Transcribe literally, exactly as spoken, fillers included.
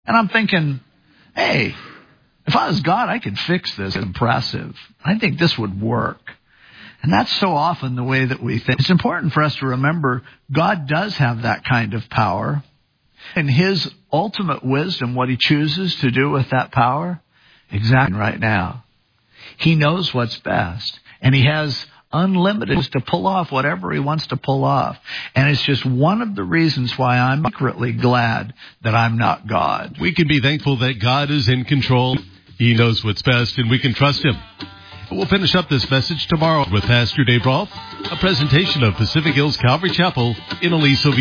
And I'm thinking, hey, if I was God, I could fix this. Impressive. I think this would work. And that's so often the way that we think. It's important for us to remember God does have that kind of power. And His ultimate wisdom, what He chooses to do with that power, exactly right now. He knows what's best. And He has unlimited to pull off whatever He wants to pull off. And it's just one of the reasons why I'm secretly glad that I'm not God. We can be thankful that God is in control. He knows what's best, and we can trust Him. We'll finish up this message tomorrow with Pastor Dave Rolfe, a presentation of Pacific Hills Calvary Chapel in Aliso,